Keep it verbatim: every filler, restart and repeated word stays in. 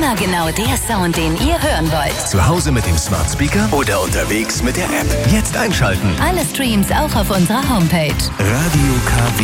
Immer genau der Sound, den ihr hören wollt. Zu Hause mit dem Smart Speaker oder unterwegs mit der App. Jetzt einschalten. Alle Streams auch auf unserer Homepage. Radio K W.